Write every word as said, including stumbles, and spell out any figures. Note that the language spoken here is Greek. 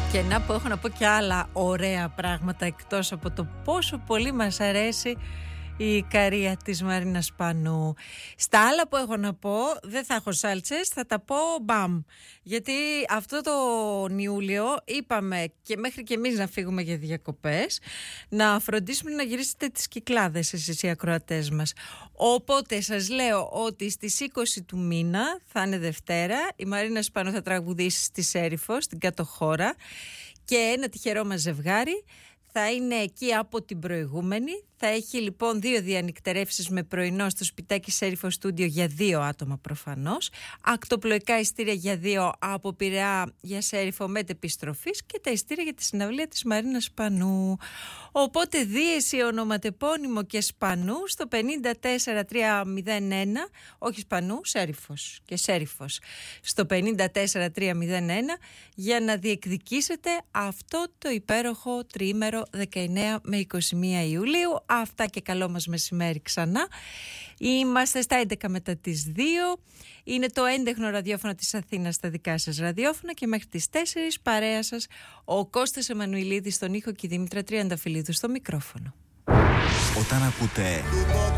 Και να πω, έχω να πω και άλλα ωραία πράγματα εκτός από το πόσο πολύ μας αρέσει η καρία της Μαρίνας Πανού. Στα άλλα που έχω να πω δεν θα έχω σάλτσες, θα τα πω μπαμ. Γιατί αυτό το Ιούλιο είπαμε και μέχρι και εμείς να φύγουμε για διακοπές, να φροντίσουμε να γυρίσετε τις Κυκλάδες εσείς οι ακροατές μας. Οπότε σας λέω ότι στις είκοσι του μήνα, θα είναι Δευτέρα, η Μαρίνα Πανού θα τραγουδήσει στη Σέριφο, στην Κατοχώρα, και ένα τυχερό μας ζευγάρι θα είναι εκεί από την προηγούμενη. Θα έχει λοιπόν δύο διανυκτερεύσεις με πρωινό στο σπιτάκι Σέριφο Στούντιο για δύο άτομα προφανώς. Ακτοπλοϊκά ειστήρια για δύο από Πειραιά για Σέριφο με επιστροφής και τα ειστήρια για τη συναυλία της Μαρίνας Πανού. Οπότε δίεση ονοματεπώνυμο και Σπανού στο πενήντα τέσσερα τριακόσια ένα, όχι Σπανού, Σέριφος και Σέριφος, στο πενήντα τέσσερα τριακόσια ένα για να διεκδικήσετε αυτό το υπέροχο τριήμερο δεκαεννέα με είκοσι μία Ιουλίου. Αυτά και καλό μας μεσημέρι ξανά. Είμαστε στα έντεκα μετά τις δύο. Είναι το έντεχνο ραδιόφωνο της Αθήνας στα δικά σας ραδιόφωνα και μέχρι τις τέσσερις παρέα σας ο Κώστας Εμμανουηλίδης στον ήχο και η Δήμητρα Τριανταφυλλίδου στο μικρόφωνο. Όταν ακούτε